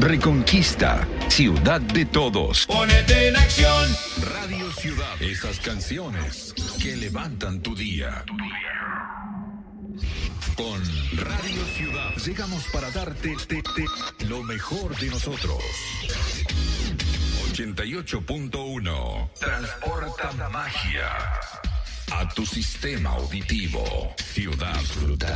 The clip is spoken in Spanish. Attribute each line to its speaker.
Speaker 1: Reconquista, ciudad de todos.
Speaker 2: Ponete en acción.
Speaker 3: Radio Ciudad. Esas canciones que levantan tu día. Con Radio Ciudad llegamos para darte lo mejor de nosotros. 88.1 transporta magia a tu sistema auditivo. Ciudad. Disfruta.